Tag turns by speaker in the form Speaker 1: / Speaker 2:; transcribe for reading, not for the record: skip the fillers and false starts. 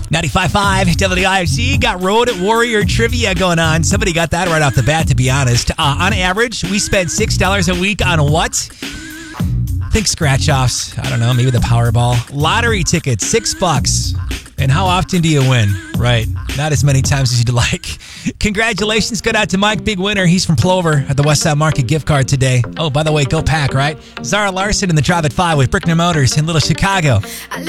Speaker 1: 95.5 WIFC got Road Warrior Trivia going on. Somebody got that right off the bat, to be honest. On average, we spend $6 a week on what? Think scratch-offs. I don't know, maybe the Powerball. Lottery tickets, $6. And how often do you win? Right, not as many times as you'd like. Congratulations, good out to Mike, big winner. He's from Plover at the Westside Market gift card today. Oh, by the way, go Pack, right? Zara Larson in the Drive at 5 with Brickner Motors in Little Chicago.